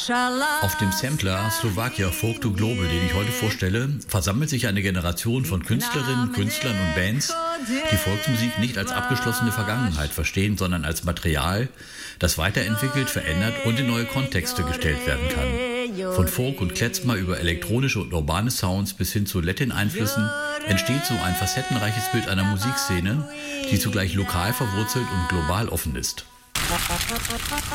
Auf dem Sampler Slovakia Folk to Global, den ich heute vorstelle, versammelt sich eine Generation von Künstlerinnen, Künstlern und Bands, die Volksmusik nicht als abgeschlossene Vergangenheit verstehen, sondern als Material, das weiterentwickelt, verändert und in neue Kontexte gestellt werden kann. Von Folk und Klezmer über elektronische und urbane Sounds bis hin zu Latin-Einflüssen entsteht so ein facettenreiches Bild einer Musikszene, die zugleich lokal verwurzelt und global offen ist.